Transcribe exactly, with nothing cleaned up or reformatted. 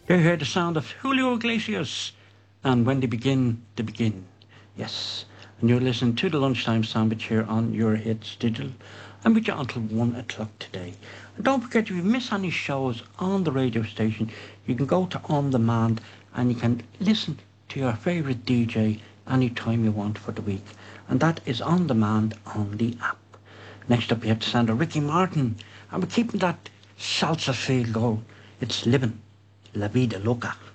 You hear the sound of Julio Iglesias, and when they begin, they begin. Yes, and you're listening to the Lunchtime Sandwich here on Your Hits Digital. I'm with you until one o'clock today. And don't forget, if you miss any shows on the radio station, you can go to On Demand and you can listen to your favourite D J anytime you want for the week. And that is on demand on the app. Next up, we have the sound of Ricky Martin. And we're keeping that salsa feel going. It's living La Vida Loca.